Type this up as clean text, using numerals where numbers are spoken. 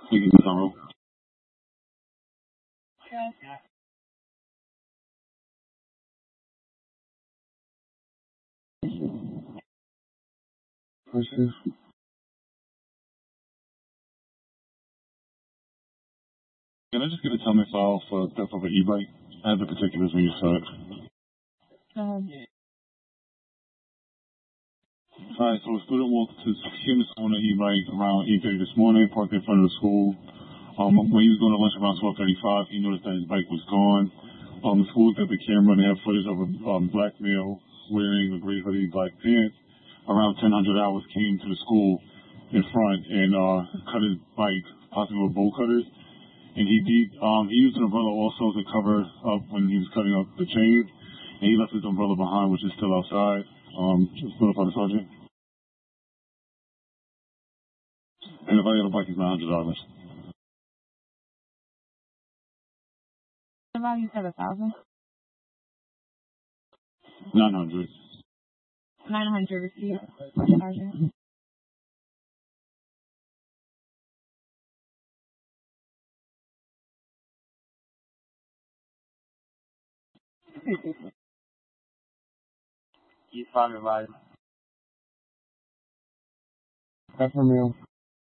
You can get on roll. Can I just get a tummy file for theft of an e-bike? I have the particulars when you start. Alright, so a student walked to Seamus on an e-bike around 8:30 this morning, parked in front of the school. When he was going to lunch around 12:35, he noticed that his bike was gone. The school got the camera and they have footage of a black male wearing a gray hoodie, black pants. Around 1000 hours came to the school in front and cut his bike, possibly with bolt cutters. And he used an umbrella also to cover up when he was cutting up the chain. And he left his umbrella behind, which is still outside. Just notify the sergeant. And the value of the bike is $900. The value said 1,000. 900. 900 receipt. Sergeant. He's talking about Pepper meal.